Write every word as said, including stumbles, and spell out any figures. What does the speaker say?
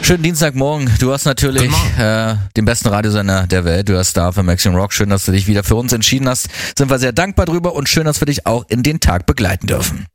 Schönen Dienstagmorgen. Du hast natürlich äh, den besten Radiosender der Welt. Du hast Star für Maximum Rock. Schön, dass du dich wieder für uns entschieden hast. Sind wir sehr dankbar drüber und schön, dass wir dich auch in den Tag begleiten dürfen.